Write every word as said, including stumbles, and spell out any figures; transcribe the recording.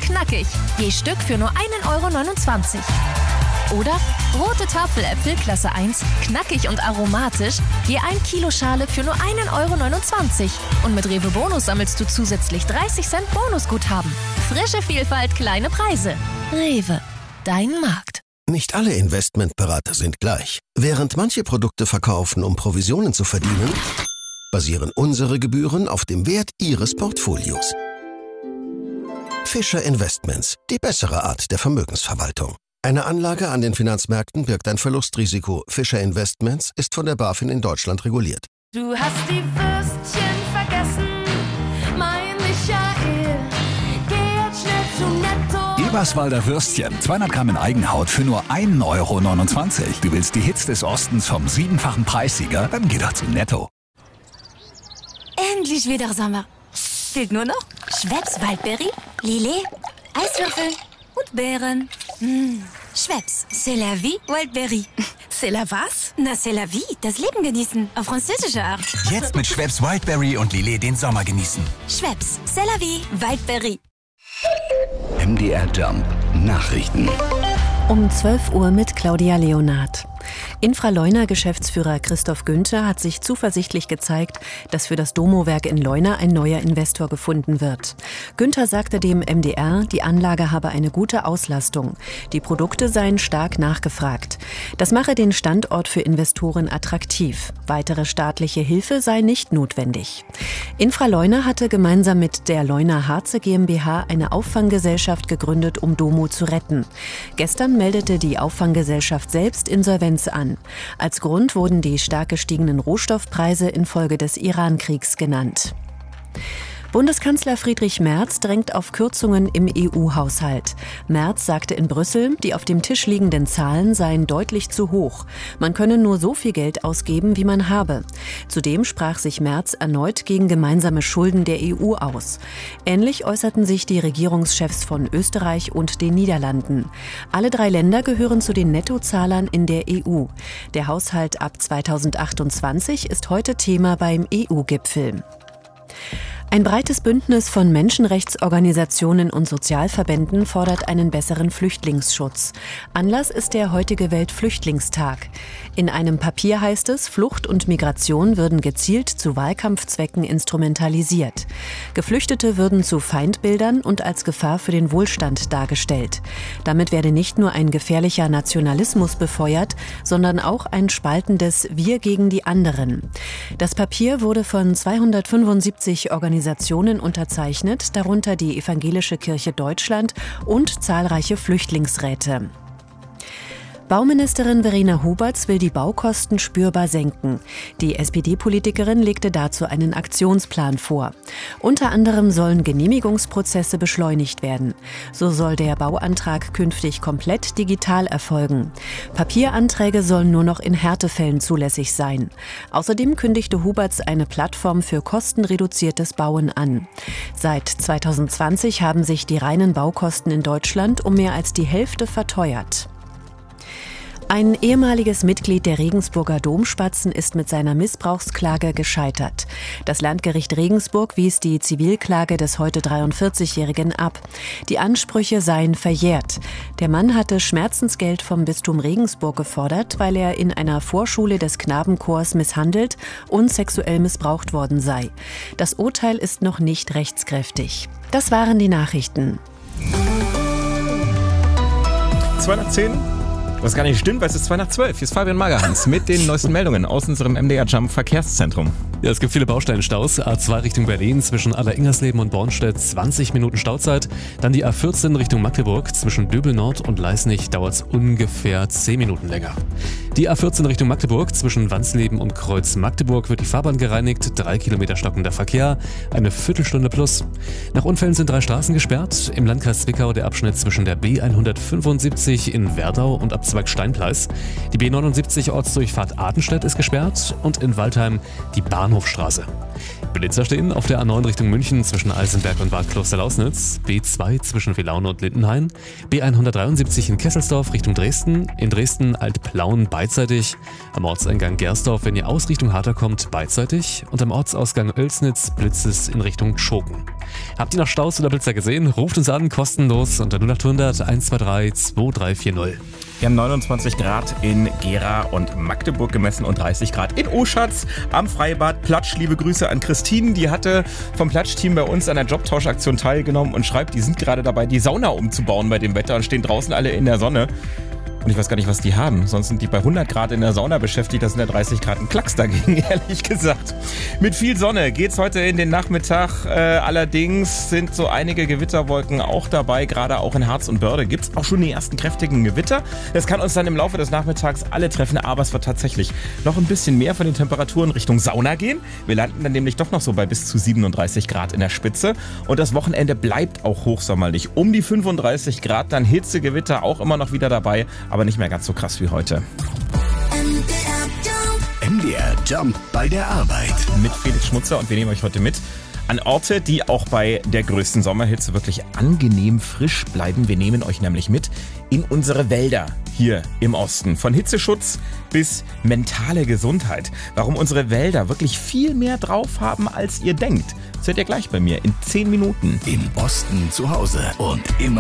knackig. Je Stück für nur ein Euro neunundzwanzig. Oder rote Tafeläpfel Klasse eins, knackig und aromatisch, je ein Kilo Schale für nur ein Euro neunundzwanzig. Und mit Rewe Bonus sammelst du zusätzlich dreißig Cent Bonusguthaben. Frische Vielfalt, kleine Preise. Rewe, dein Markt. Nicht alle Investmentberater sind gleich. Während manche Produkte verkaufen, um Provisionen zu verdienen, basieren unsere Gebühren auf dem Wert Ihres Portfolios. Fischer Investments, die bessere Art der Vermögensverwaltung. Eine Anlage an den Finanzmärkten birgt ein Verlustrisiko. Fischer Investments ist von der BaFin in Deutschland reguliert. Du hast die Würstchen vergessen, mein Michael. Geh jetzt schnell zu Netto. Eberswalder Würstchen, zweihundert Gramm in Eigenhaut für nur ein Euro neunundzwanzig. Du willst die Hits des Ostens vom siebenfachen Preissieger? Dann geh doch zu Netto. Endlich wieder Sommer. Fehlt nur noch Schweppes Waldbeere, Lillet, Eiswürfel und Beeren. Mmh. Schweppes, c'est la vie, Wildberry. C'est la was? Na, c'est la vie, das Leben genießen, auf französische Art. Jetzt mit Schweppes Wildberry und Lillet den Sommer genießen. Schweppes, c'est la vie, Wildberry. M D R Jump Nachrichten. Um zwölf Uhr mit Claudia Leonard. Infraleuna-Geschäftsführer Christoph Günther hat sich zuversichtlich gezeigt, dass für das Domo-Werk in Leuna ein neuer Investor gefunden wird. Günther sagte dem M D R, die Anlage habe eine gute Auslastung. Die Produkte seien stark nachgefragt. Das mache den Standort für Investoren attraktiv. Weitere staatliche Hilfe sei nicht notwendig. Infraleuna hatte gemeinsam mit der Leuna Harze GmbH eine Auffanggesellschaft gegründet, um Domo zu retten. Gestern meldete die Auffanggesellschaft selbst Insolvenz an. Als Grund wurden die stark gestiegenen Rohstoffpreise infolge des Iran-Kriegs genannt. Bundeskanzler Friedrich Merz drängt auf Kürzungen im E U-Haushalt. Merz sagte in Brüssel, die auf dem Tisch liegenden Zahlen seien deutlich zu hoch. Man könne nur so viel Geld ausgeben, wie man habe. Zudem sprach sich Merz erneut gegen gemeinsame Schulden der E U aus. Ähnlich äußerten sich die Regierungschefs von Österreich und den Niederlanden. Alle drei Länder gehören zu den Nettozahlern in der E U. Der Haushalt ab zweitausendachtundzwanzig ist heute Thema beim E U-Gipfel. Ein breites Bündnis von Menschenrechtsorganisationen und Sozialverbänden fordert einen besseren Flüchtlingsschutz. Anlass ist der heutige Weltflüchtlingstag. In einem Papier heißt es, Flucht und Migration würden gezielt zu Wahlkampfzwecken instrumentalisiert. Geflüchtete würden zu Feindbildern und als Gefahr für den Wohlstand dargestellt. Damit werde nicht nur ein gefährlicher Nationalismus befeuert, sondern auch ein spaltendes Wir gegen die anderen. Das Papier wurde von zweihundertfünfundsiebzig Organisationen Organisationen unterzeichnet, darunter die Evangelische Kirche Deutschland und zahlreiche Flüchtlingsräte. Bauministerin Verena Huberts will die Baukosten spürbar senken. Die S P D-Politikerin legte dazu einen Aktionsplan vor. Unter anderem sollen Genehmigungsprozesse beschleunigt werden. So soll der Bauantrag künftig komplett digital erfolgen. Papieranträge sollen nur noch in Härtefällen zulässig sein. Außerdem kündigte Huberts eine Plattform für kostenreduziertes Bauen an. Seit zweitausendzwanzig haben sich die reinen Baukosten in Deutschland um mehr als die Hälfte verteuert. Ein ehemaliges Mitglied der Regensburger Domspatzen ist mit seiner Missbrauchsklage gescheitert. Das Landgericht Regensburg wies die Zivilklage des heute dreiundvierzigjährigen ab. Die Ansprüche seien verjährt. Der Mann hatte Schmerzensgeld vom Bistum Regensburg gefordert, weil er in einer Vorschule des Knabenchors misshandelt und sexuell missbraucht worden sei. Das Urteil ist noch nicht rechtskräftig. Das waren die Nachrichten. zweihundertzehn Was gar nicht stimmt, weil es ist zwei nach zwölf. Hier ist Fabian Magerhans mit den neuesten Meldungen aus unserem M D R Jump Verkehrszentrum. Ja, es gibt viele Bausteinstaus. A zwei Richtung Berlin zwischen Aller-Ingersleben und Bornstedt zwanzig Minuten Stauzeit. Dann die A vierzehn Richtung Magdeburg zwischen Döbel Nord und Leisnig dauert es ungefähr zehn Minuten länger. Die A vierzehn Richtung Magdeburg zwischen Wansleben und Kreuz Magdeburg wird die Fahrbahn gereinigt. Drei Kilometer stockender Verkehr, eine Viertelstunde plus. Nach Unfällen sind drei Straßen gesperrt. Im Landkreis Zwickau der Abschnitt zwischen der B hundertfünfundsiebzig in Werdau und Abzweig Steinpleis. Die B neunundsiebzig Ortsdurchfahrt Artenstedt ist gesperrt und in Waldheim die Bahn Bahnhofstraße. Blitzer stehen auf der A neun Richtung München zwischen Eisenberg und Bad Klosterlausnitz, B zwei zwischen Vilaune und Lindenhain, B hundertdreiundsiebzig in Kesselsdorf Richtung Dresden, in Dresden Altplauen beidseitig, am Ortseingang Gersdorf, wenn ihr aus Richtung Harter kommt, beidseitig und am Ortsausgang Oelsnitz blitzt es in Richtung Tschoken. Habt ihr noch Staus oder Blitzer gesehen? Ruft uns an, kostenlos unter null acht hundert eins zwei drei zwei drei vier null. Wir haben neunundzwanzig Grad in Gera und Magdeburg gemessen und dreißig Grad in Oschatz am Freibad Platsch. Liebe Grüße an Christine, die hatte vom Platsch-Team bei uns an der Jobtauschaktion teilgenommen und schreibt, die sind gerade dabei, die Sauna umzubauen bei dem Wetter und stehen draußen alle in der Sonne. Und ich weiß gar nicht, was die haben. Sonst sind die bei hundert Grad in der Sauna beschäftigt. Das sind ja dreißig Grad ein Klacks dagegen, ehrlich gesagt. Mit viel Sonne geht's heute in den Nachmittag. Äh, allerdings sind so einige Gewitterwolken auch dabei. Gerade auch in Harz und Börde gibt's auch schon die ersten kräftigen Gewitter. Das kann uns dann im Laufe des Nachmittags alle treffen. Aber es wird tatsächlich noch ein bisschen mehr von den Temperaturen Richtung Sauna gehen. Wir landen dann nämlich doch noch so bei bis zu siebenunddreißig Grad in der Spitze. Und das Wochenende bleibt auch hochsommerlich. Um die fünfunddreißig Grad, dann Hitzegewitter auch immer noch wieder dabei. Aber nicht mehr ganz so krass wie heute. M D R Jump bei der Arbeit. Mit Felix Schmutzer und wir nehmen euch heute mit an Orte, die auch bei der größten Sommerhitze wirklich angenehm frisch bleiben. Wir nehmen euch nämlich mit in unsere Wälder hier im Osten. Von Hitzeschutz bis mentale Gesundheit. Warum unsere Wälder wirklich viel mehr drauf haben, als ihr denkt. Das hört ihr gleich bei mir in zehn Minuten. Im Osten zu Hause und immer